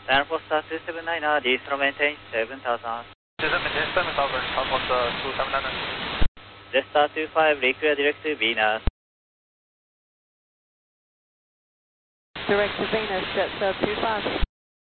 Dynaposta 279, distro maintain 7000. Distro maintain 7000, Dynaposta 279. Jetstar 25, require direct to Venus. Direct to Venus, Jetstar 25.